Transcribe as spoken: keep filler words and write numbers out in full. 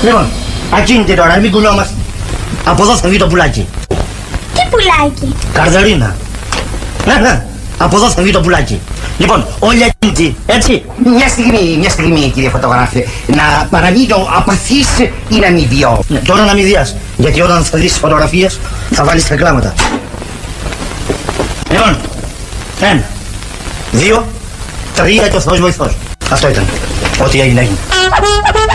Λοιπόν, ακίνητε τώρα, μην κουνιόμαστε. Από εδώ θα βγει το πουλάκι. Τι πουλάκι? Καρδαρίνα. Ναι, ναι, από εδώ θα βγει το πουλάκι. Λοιπόν, όλοι ακίνητοι, έτσι. Μια στιγμή, μια στιγμή κύριε φωτογράφε. Να παραμείνω απαθής ή να μην βιώ. Ναι, τώρα να μην διάς, γιατί όταν θα δεις φωτογραφίες θα βάλεις τα κλάματα. Λοιπόν, ένα, δύο, τρία και ο Θεός βοηθός. Αυτό ήταν. Ό,τι έγινε έγινε.